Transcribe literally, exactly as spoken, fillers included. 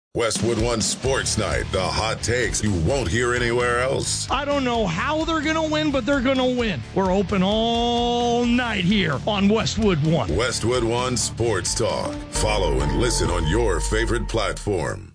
Westwood One Sports Night, the hot takes you won't hear anywhere else. I don't know how they're going to win, but they're going to win. We're open all night here on Westwood One. Westwood One Sports Talk. Follow and listen on your favorite platform.